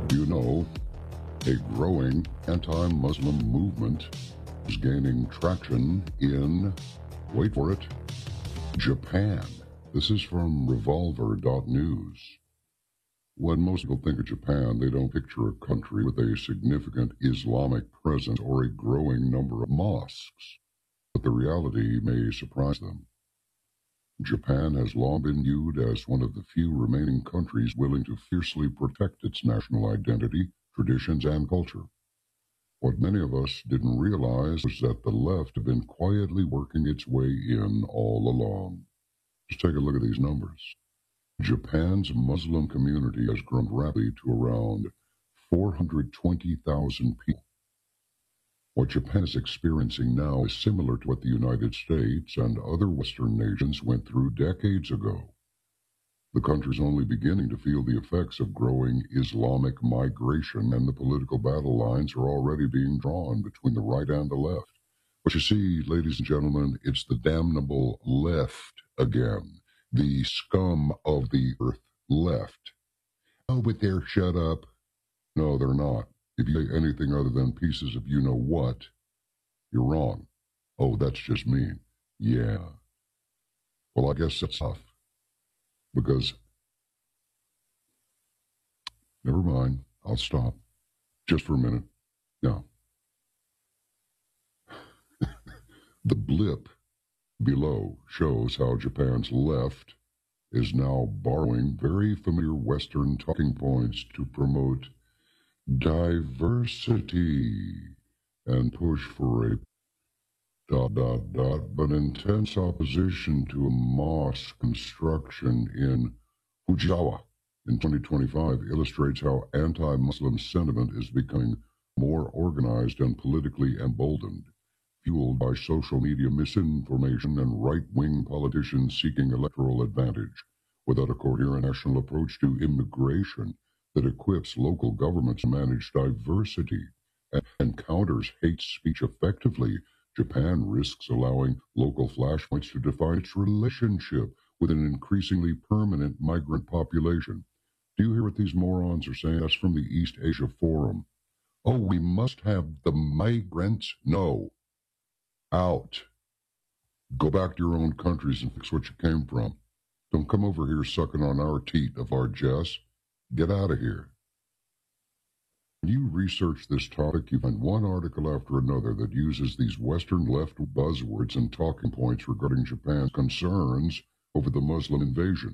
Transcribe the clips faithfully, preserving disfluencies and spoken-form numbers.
You know, a growing anti-Muslim movement is gaining traction in, wait for it, Japan. This is from revolver dot news. When most people think of Japan, they don't picture a country with a significant Islamic presence or a growing number of mosques. But the reality may surprise them. Japan has long been viewed as one of the few remaining countries willing to fiercely protect its national identity, traditions, and culture. What many of us didn't realize was that the left had been quietly working its way in all along. Just take a look at these numbers. Japan's Muslim community has grown rapidly to around four hundred twenty thousand people. What Japan is experiencing now is similar to what the United States and other Western nations went through decades ago. The country is only beginning to feel the effects of growing Islamic migration, and the political battle lines are already being drawn between the right and the left. But you see, ladies and gentlemen, it's the damnable left again. The scum of the earth left. Oh, but they're shut up. No, they're not. If you say anything other than pieces of you-know-what, you're wrong. Oh, that's just mean. Yeah. Well, I guess that's tough. Because, never mind, I'll stop. Just for a minute. Now, the blip below shows how Japan's left is now borrowing very familiar Western talking points to promote diversity and push for a dot dot dot but intense opposition to a mosque construction in Fujisawa in twenty twenty-five illustrates how anti-Muslim sentiment is becoming more organized and politically emboldened, fueled by social media misinformation and right-wing politicians seeking electoral advantage, without a coherent national approach to immigration that equips local governments to manage diversity and, and counters hate speech effectively. Japan risks allowing local flashpoints to define its relationship with an increasingly permanent migrant population. Do you hear what these morons are saying? That's from the East Asia Forum. Oh, we must have the migrants? No. Out. Go back to your own countries and fix what you came from. Don't come over here sucking on our teat of our Jess. Get out of here. When you research this topic, you find one article after another that uses these Western left buzzwords and talking points regarding Japan's concerns over the Muslim invasion.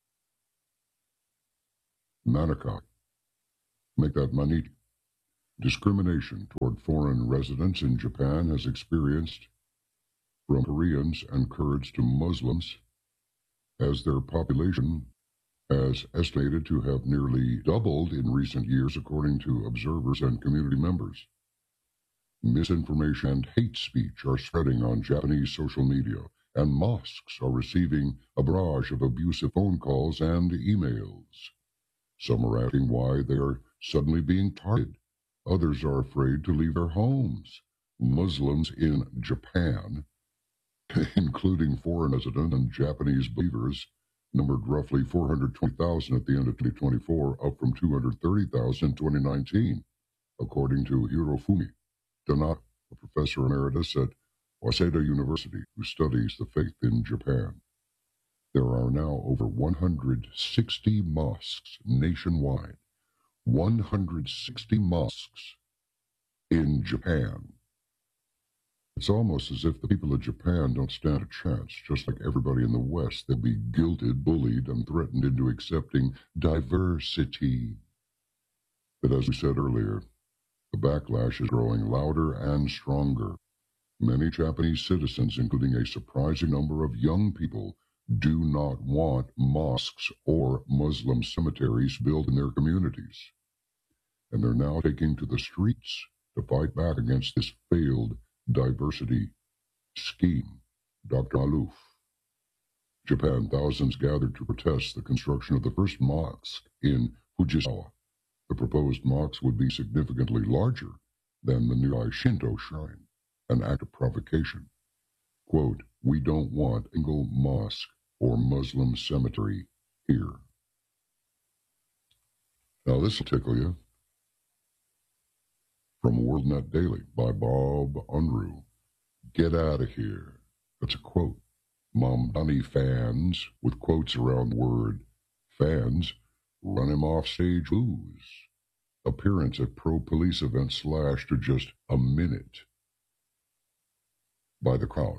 Manikai. Make that money. Discrimination toward foreign residents in Japan has experienced from Koreans and Kurds to Muslims, as their population has estimated to have nearly doubled in recent years, according to observers and community members. Misinformation and hate speech are spreading on Japanese social media, and mosques are receiving a barrage of abusive phone calls and emails. Some are asking why they are suddenly being targeted. Others are afraid to leave their homes. Muslims in Japan, including foreign resident and Japanese believers, numbered roughly four hundred twenty thousand at the end of twenty twenty-four, up from two hundred thirty thousand in twenty nineteen, according to Hirofumi Tanaka, a professor emeritus at Waseda University who studies the faith in Japan. There are now over one hundred sixty mosques nationwide. one hundred sixty mosques in Japan. It's almost as if the people of Japan don't stand a chance. Just like everybody in the West, they'll be guilted, bullied, and threatened into accepting diversity. But as we said earlier, the backlash is growing louder and stronger. Many Japanese citizens, including a surprising number of young people, do not want mosques or Muslim cemeteries built in their communities. And they're now taking to the streets to fight back against this failed diversity scheme. Doctor Aloof. Japan, thousands gathered to protest the construction of the first mosque in Fujisawa. The proposed mosque would be significantly larger than the nearby Shinto shrine, an act of provocation. Quote, "We don't want a single mosque or Muslim cemetery here." Now this will tickle you. Net Daily by Bob Unruh. Get out of here. That's a quote. Mamdani fans, with quotes around the word fans, run him off stage booze. Appearance at pro-police event slashed to just a minute by the crowd.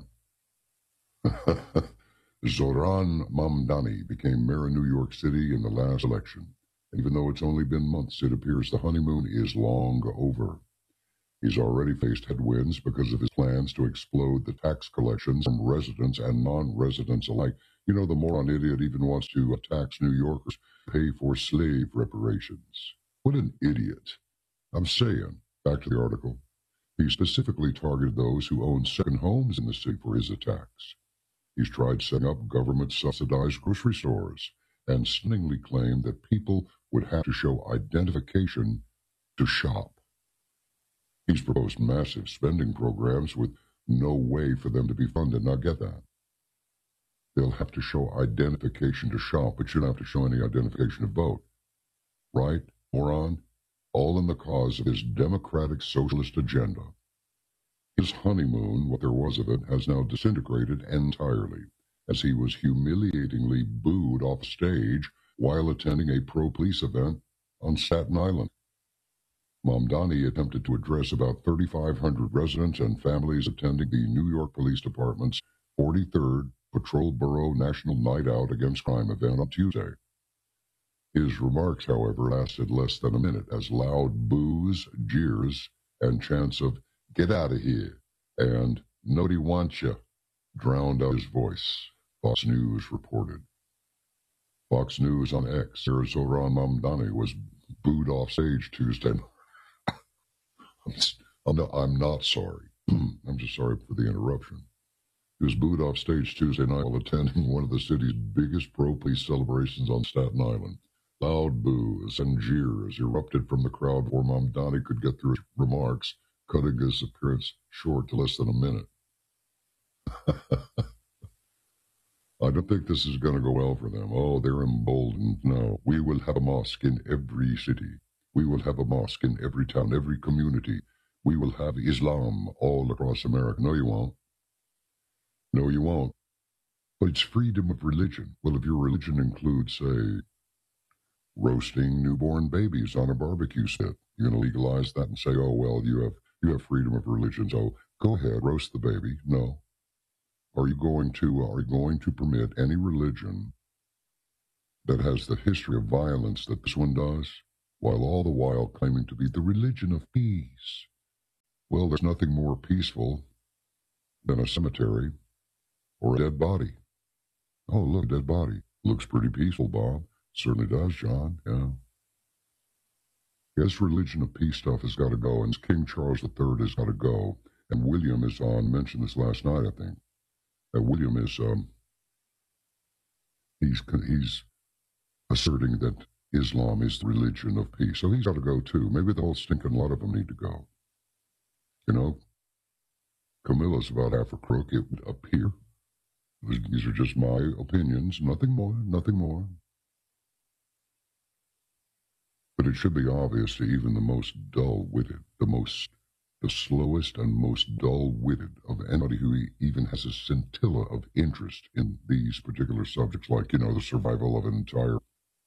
Zohran Mamdani became mayor of New York City in the last election. Even though it's only been months, it appears the honeymoon is long over. He's already faced headwinds because of his plans to explode the tax collections from residents and non-residents alike. You know, the moron idiot even wants to tax New Yorkers, pay for slave reparations. What an idiot. I'm saying, back to the article, he specifically targeted those who own second homes in the city for his attacks. He's tried setting up government-subsidized grocery stores and stunningly claimed that people would have to show identification to shop. He's proposed massive spending programs with no way for them to be funded. Now get that. They'll have to show identification to shop, but you don't have to show any identification to vote. Right, moron? All in the cause of his democratic socialist agenda. His honeymoon, what there was of it, has now disintegrated entirely, as he was humiliatingly booed off stage while attending a pro-police event on Staten Island. Mamdani attempted to address about thirty-five hundred residents and families attending the New York Police Department's forty-third Patrol Borough National Night Out Against Crime event on Tuesday. His remarks, however, lasted less than a minute as loud boos, jeers, and chants of "Get out of here" and "Nobody wants you" drowned out his voice, Fox News reported. Fox News on X, Zohran Mamdani was booed off stage Tuesday. I'm not, I'm not sorry. I'm just sorry for the interruption. He was booed off stage Tuesday night while attending one of the city's biggest pro-police celebrations on Staten Island. Loud boos and jeers erupted from the crowd before Mamdani could get through his remarks, cutting his appearance short to less than a minute. I don't think this is going to go well for them. Oh, they're emboldened. No, we will have a mosque in every city. We will have a mosque in every town, every community. We will have Islam all across America. No, you won't. No, you won't. But it's freedom of religion. Well, if your religion includes, say, roasting newborn babies on a barbecue spit, you're going to legalize that and say, oh, well, you have you have freedom of religion, so go ahead, roast the baby. No. Are you going to, are you going to permit any religion that has the history of violence that this one does, while all the while claiming to be the religion of peace? Well, there's nothing more peaceful than a cemetery or a dead body. Oh, look, a dead body. Looks pretty peaceful, Bob. Certainly does, John. Yeah. Yes, religion of peace stuff has got to go, and King Charles the Third has got to go. And William is on, mentioned this last night, I think. That William is, um, he's, he's asserting that Islam is the religion of peace. So he's got to go too. Maybe the whole stinking lot of them need to go. You know, Camilla's about half a crook, it would appear. These are just my opinions, nothing more, nothing more. But it should be obvious to even the most dull-witted, the most, the slowest and most dull-witted of anybody who even has a scintilla of interest in these particular subjects, like, you know, the survival of an entire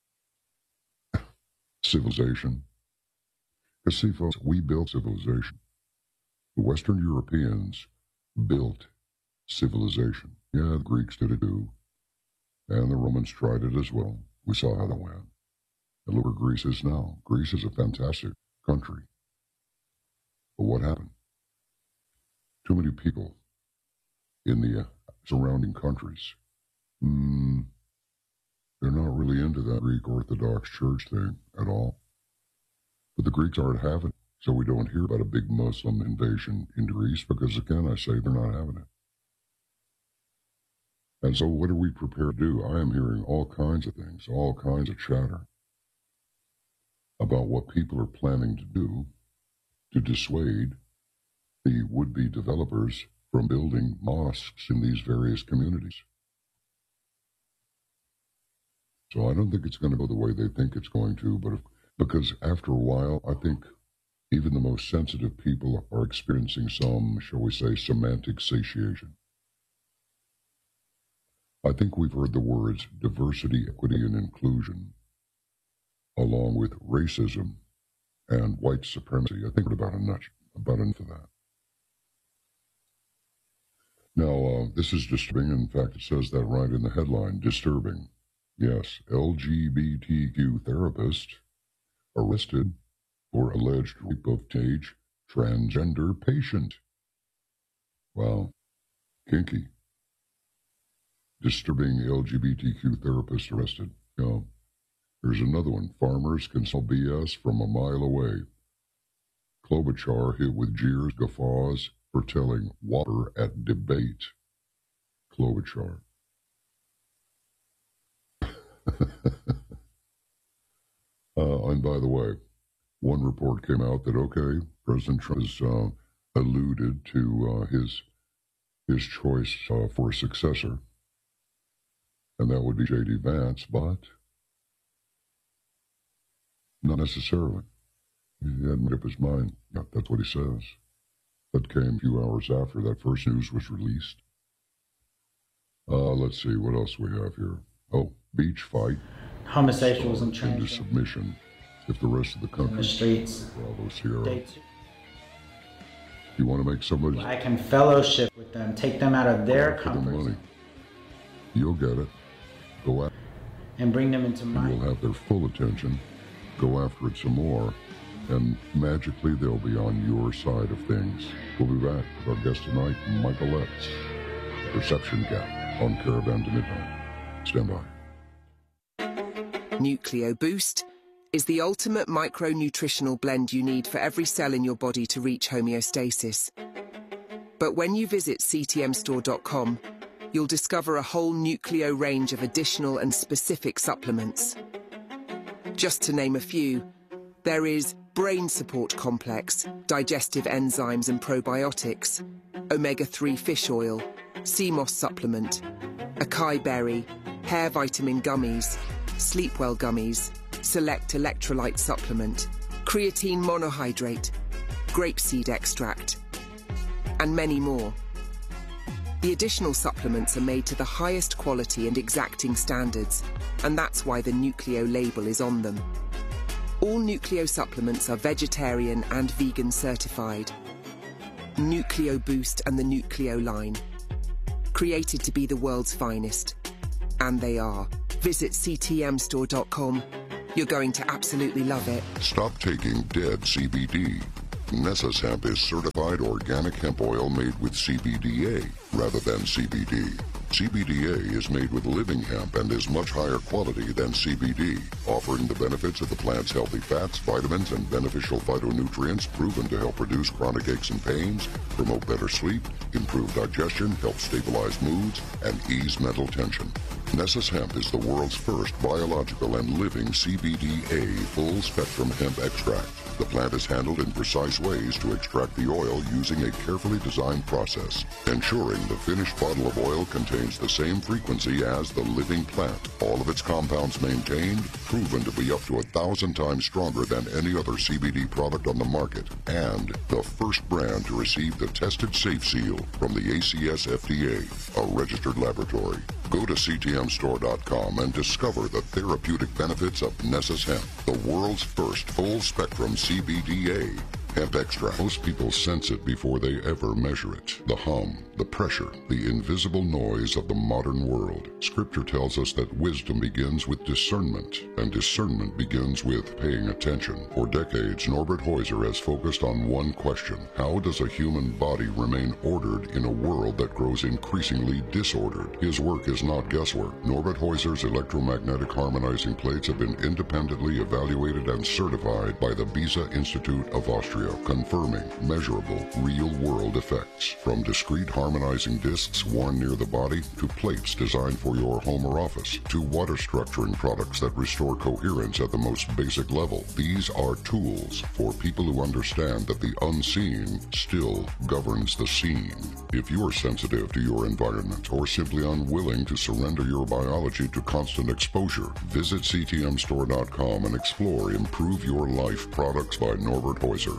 civilization. Because, see, folks, we built civilization. The Western Europeans built civilization. Yeah, the Greeks did it too. And the Romans tried it as well. We saw how that went. And look where Greece is now. Greece is a fantastic country. But what happened? Too many people in the uh, surrounding countries, mm, they're not really into that Greek Orthodox Church thing at all. But the Greeks aren't having it, so we don't hear about a big Muslim invasion into Greece because, again, I say they're not having it. And so what are we prepared to do? I am hearing all kinds of things, all kinds of chatter about what people are planning to do to dissuade the would-be developers from building mosques in these various communities. So I don't think it's going to go the way they think it's going to, but if, because after a while, I think Even the most sensitive people are experiencing some, shall we say, semantic satiation. I think we've heard the words diversity, equity, and inclusion, along with racism and white supremacy. I think we're about enough, about enough of that. Now, uh, this is disturbing. In fact, it says that right in the headline, disturbing. Yes, L G B T Q therapist arrested for alleged rape of teenage transgender patient. Wow, kinky. Disturbing L G B T Q therapist arrested. Yeah. Here's another one. Farmers can sell B S from a mile away. Klobuchar hit with jeers, guffaws for telling Whopper at debate. Klobuchar. uh, and by the way, one report came out that, okay, President Trump has uh, alluded to uh, his his choice uh, for a successor, and that would be J D Vance, but not necessarily. He hadn't made up his mind. Yeah, that's what he says. That came a few hours after that first news was released. Uh, let's see, what else we have here? Oh, beach fight. Homosexuals and into trans submission. If the rest of the country in the streets. Bravo Sierra. You want to make somebody I can fellowship with them, take them out of their comfort money. You'll get it. Go after and bring them into mine. You'll have their full attention. Go after it some more, and magically they'll be on your side of things. We'll be back with our guest tonight, Michael Letts, Perception Gap on Caravan to Midnight. Stand by. Nucleo Boost is the ultimate micronutritional blend you need for every cell in your body to reach homeostasis. But when you visit C T M store dot com, you'll discover a whole Nucleo range of additional and specific supplements. Just to name a few, there is Brain Support Complex, digestive enzymes and probiotics, omega three fish oil, sea moss supplement, acai berry, hair vitamin gummies, Sleepwell gummies, select electrolyte supplement, creatine monohydrate, grapeseed extract, and many more. The additional supplements are made to the highest quality and exacting standards, and that's why the Nucleo label is on them. All Nucleo supplements are vegetarian and vegan certified. Nucleo Boost and the Nucleo line. Created to be the world's finest. And they are. Visit C T M store dot com. You're going to absolutely love it. Stop taking dead C B D. Nessus Hemp is certified organic hemp oil made with C B D A rather than C B D. C B D A is made with living hemp and is much higher quality than C B D, offering the benefits of the plant's healthy fats, vitamins, and beneficial phytonutrients proven to help reduce chronic aches and pains, promote better sleep, improve digestion, help stabilize moods, and ease mental tension. Nessus Hemp is the world's first biological and living C B D A full-spectrum hemp extract. The plant is handled in precise ways to extract the oil using a carefully designed process, ensuring the finished bottle of oil contains the same frequency as the living plant. All of its compounds maintained, proven to be up to a thousand times stronger than any other C B D product on the market, and the first brand to receive the Tested Safe Seal from the A C S F D A, a registered laboratory. Go to C T M store dot com and discover the therapeutic benefits of Nessus Hemp, the world's first full-spectrum C B D A hemp extract. Most people sense it before they ever measure it. The hum, the pressure, the invisible noise of the modern world. Scripture tells us that wisdom begins with discernment, and discernment begins with paying attention. For decades, Norbert Heuser has focused on one question: how does a human body remain ordered in a world that grows increasingly disordered? His work is not guesswork. Norbert Heuser's electromagnetic harmonizing plates have been independently evaluated and certified by the Beza Institute of Austria, confirming measurable, real-world effects. From discrete harmonizing discs worn near the body, to plates designed for your home or office, to water structuring products that restore coherence at the most basic level. These are tools for people who understand that the unseen still governs the seen. If you're sensitive to your environment, or simply unwilling to surrender your biology to constant exposure, visit C T M store dot com and explore Improve Your Life products by Norbert Heuser.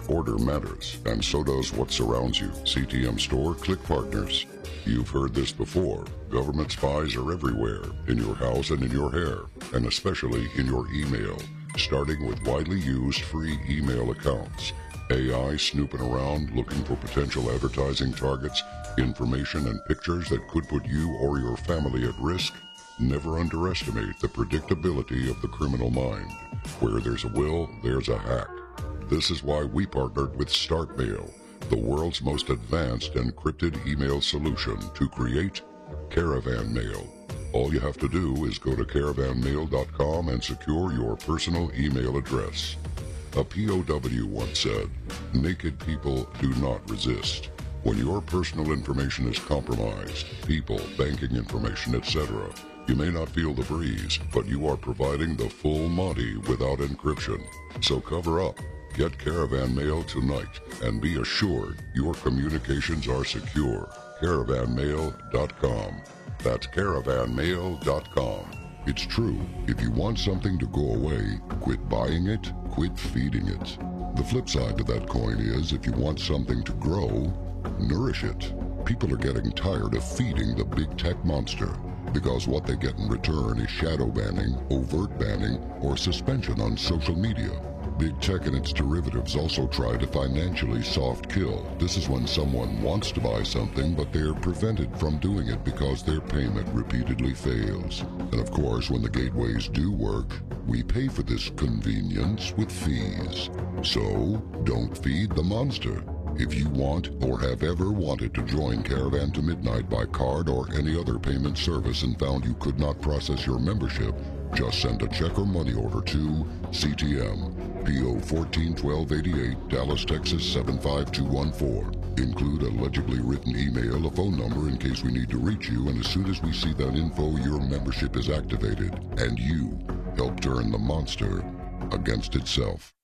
order matters, and so does what surrounds you. C T M Store Click Partners. You've heard this before. Government spies are everywhere, in your house and in your hair, and especially in your email, starting with widely used free email accounts. A I snooping around looking for potential advertising targets, information and pictures that could put you or your family at risk. Never underestimate the predictability of the criminal mind. Where there's a will, there's a hack. This is why we partnered with StartMail, the world's most advanced encrypted email solution, to create Caravan Mail. All you have to do is go to caravan mail dot com and secure your personal email address. A P O W once said, "Naked people do not resist." When your personal information is compromised, people, banking information, et cetera, you may not feel the breeze, but you are providing the full Monty without encryption. So cover up. Get Caravan Mail tonight and be assured your communications are secure. caravan mail dot com. That's caravan mail dot com. It's true, if you want something to go away, quit buying it, quit feeding it. The flip side to that coin is, if you want something to grow, nourish it. People are getting tired of feeding the big tech monster, because what they get in return is shadow banning, overt banning, or suspension on social media. Big tech and its derivatives also try to financially soft kill. This is when someone wants to buy something, but they're prevented from doing it because their payment repeatedly fails. And of course, when the gateways do work, we pay for this convenience with fees. So, don't feed the monster. If you want or have ever wanted to join Caravan to Midnight by card or any other payment service and found you could not process your membership, just send a check or money order to C T M, P O fourteen twelve eighty-eight, Dallas, Texas seven five two one four. Include a legibly written email, a phone number in case we need to reach you, and as soon as we see that info, your membership is activated, and you help turn the monster against itself.